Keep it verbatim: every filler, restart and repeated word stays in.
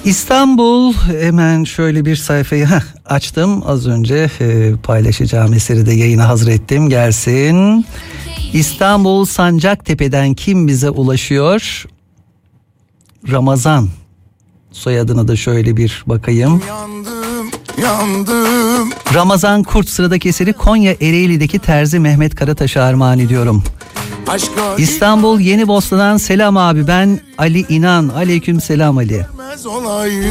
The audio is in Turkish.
İstanbul, hemen şöyle bir sayfayı heh, açtım az önce, e, paylaşacağım eseri de yayına hazır ettim, gelsin. İstanbul Sancaktepe'den kim bize ulaşıyor? Ramazan, soyadına da şöyle bir bakayım. Yandım, yandım. Ramazan Kurt, sıradaki eseri Konya Ereğli'deki Terzi Mehmet Karataş'a armağan ediyorum. İstanbul Yenibosna'dan selam abi, ben Ali İnan. Aleyküm selam Ali.